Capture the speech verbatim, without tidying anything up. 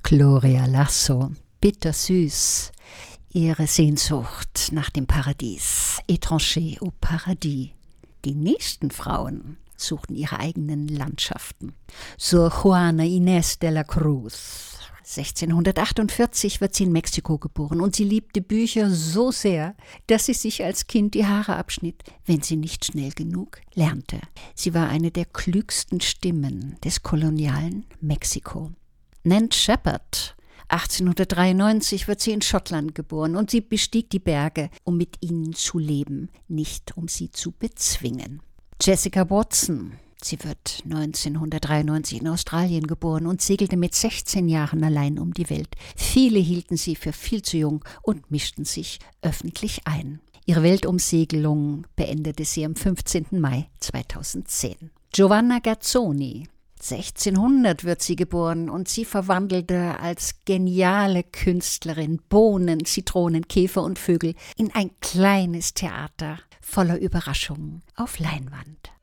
Gloria Lasso, bittersüß. Ihre Sehnsucht nach dem Paradies, Étranger au Paradis. Die nächsten Frauen suchten ihre eigenen Landschaften. So Juana Inés de la Cruz. sechzehnhundertachtundvierzig wird sie in Mexiko geboren und sie liebte Bücher so sehr, dass sie sich als Kind die Haare abschnitt, wenn sie nicht schnell genug lernte. Sie war eine der klügsten Stimmen des kolonialen Mexiko. Nan Shepherd. achtzehnhundertdreiundneunzig wird sie in Schottland geboren und sie bestieg die Berge, um mit ihnen zu leben, nicht um sie zu bezwingen. Jessica Watson. Sie wird neunzehnhundertdreiundneunzig in Australien geboren und segelte mit sechzehn Jahren allein um die Welt. Viele hielten sie für viel zu jung und mischten sich öffentlich ein. Ihre Weltumsegelung beendete sie am fünfzehnten Mai zweitausendzehn. Giovanna Gazzoni. sechzehnhundert wird sie geboren und sie verwandelte als geniale Künstlerin Bohnen, Zitronen, Käfer und Vögel in ein kleines Theater voller Überraschungen auf Leinwand.